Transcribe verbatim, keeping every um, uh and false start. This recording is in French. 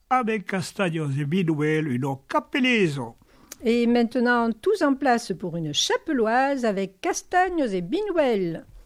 avec castagnos et binouel une capellezo. Et maintenant, tous en place pour une chapelloise avec castagnes et binouel.